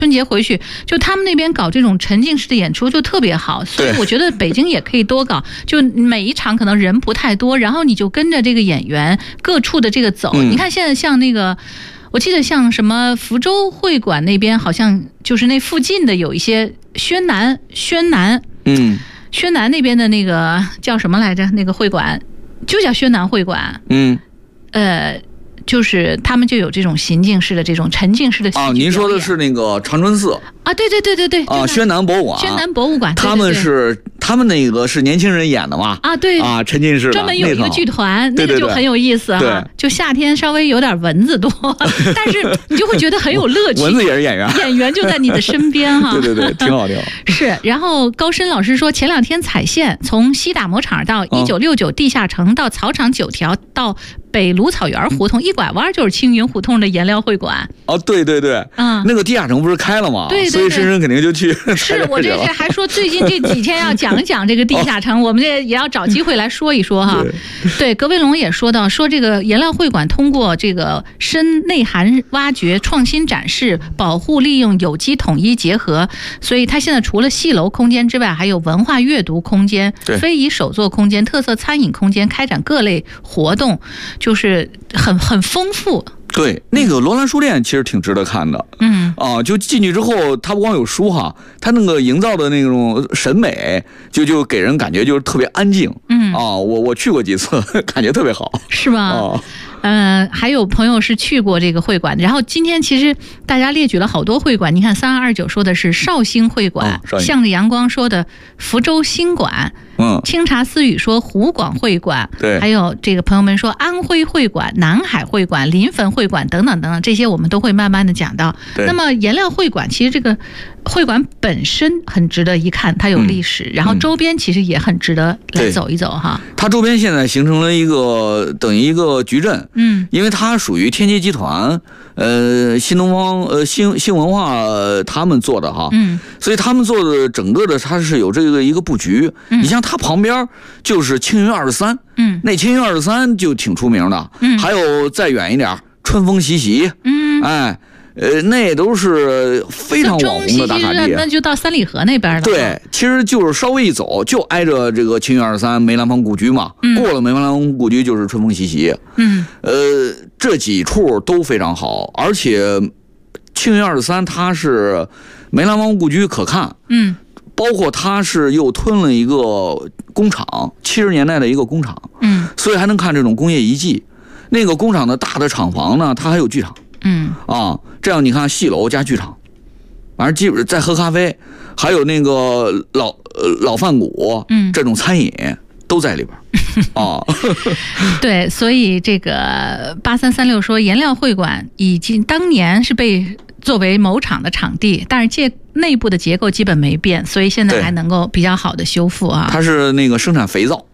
春节回去，就他们那边搞这种沉浸式的演出就特别好，所以我觉得北京也可以多搞，就每一场可能人不太多，然后你就跟着这个演员各处的这个走。你看现在像那个，我记得像什么福州会馆那边，好像就是那附近的有一些宣南那边的那个叫什么来着？那个会馆就叫宣南会馆。就是他们就有这种行进式的这种沉浸式的戏剧您说的是那个长春寺啊？对啊，宣南博物馆。 宣南博物馆， 他们那个是年轻人演的嘛？ 啊，对啊，沉浸式的， 专门有一个剧团，那个就很有意思哈。就夏天稍微有点蚊子多，但是你就会觉得很有乐趣。 蚊子也是演员， 演员就在你的身边哈。 对，挺好。 是，然后高深老师说，前2天踩线，从西打磨厂到1969地下城到草场9条到北芦草园胡同，一拐弯就是青云胡同的颜料会馆。 哦，对，那个地下城不是开了吗？ 对， 所以深深肯定就去。 是我这还说最近这几天要讲一讲这个地下城，我们这也要找机会来说一说哈。对，葛卫龙也说到，说这个颜料会馆通过这个深内涵挖掘、创新展示、保护利用有机统一结合，所以它现在除了戏楼空间之外，还有文化阅读空间、非遗手作空间、特色餐饮空间，开展各类活动，就是很丰富。 对，那个罗兰书店其实挺值得看的。就进去之后，它不光有书哈，它那个营造的那种审美，就给人感觉就是特别安静。我去过几次，感觉特别好。是吗？还有朋友是去过这个会馆，然后今天其实大家列举了好多会馆，你看3229说的是绍兴会馆，向着阳光说的福州新馆，清茶私语说湖广会馆， 对， 还有这个朋友们说安徽会馆、南海会馆、临汾会馆等等等等，这些我们都会慢慢的讲到。那么颜料会馆其实这个会馆本身很值得一看，它有历史，然后周边其实也很值得来走一走哈。 它周边现在形成了一个等于一个矩阵，因为它属于天阶集团，新东方新文化他们做的哈，所以他们做的整个的它是有这个一个布局。你像它旁边就是青云23，那青云23就挺出名的，还有再远一点春风习习，那都是非常网红的大场地， 那就到三里河那边了。 对，其实就是稍微一走就挨着这个青云23梅兰芳故居嘛，过了梅兰芳故居就是春风习习。这几处都非常好，而且青云23它是梅兰芳故居可看，包括它是又吞了一个工厂，70年代的一个工厂，所以还能看这种工业遗迹。那个工厂的大的厂房呢，它还有剧场。这样你看戏楼加剧场，反正基本在喝咖啡，还有那个老饭馆，这种餐饮都在里边。 对，所以这个8336说颜料会馆已经当年是被作为某厂的场地，但是内部的结构基本没变，所以现在还能够比较好的修复啊。 它是那个生产肥皂。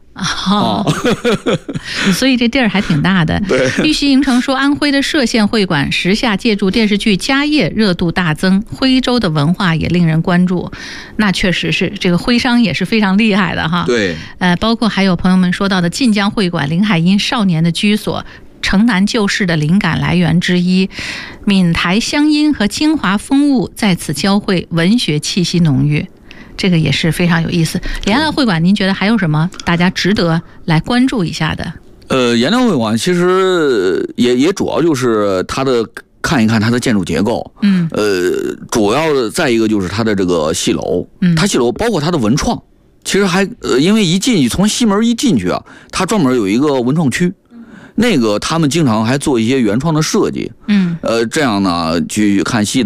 所以这地儿还挺大的。玉溪营城说，安徽的歙县会馆时下借助电视剧《家业》热度大增，徽州的文化也令人关注。那确实是，这个徽商也是非常厉害的哈。 对， 包括还有朋友们说到的晋江会馆，林海音少年的居所，城南旧事的灵感来源之一，闽台乡音和清华风物在此交汇，文学气息浓郁。这个也是非常有意思。颜料会馆您觉得还有什么大家值得来关注一下的？ 颜料会馆其实也主要就是它的看一看它的建筑结构，主要的再一个就是它的这个戏楼，它戏楼包括它的文创，其实还因为一进去从西门一进去啊，它专门有一个文创区。那个他们经常还做一些原创的设计，这样呢去看戏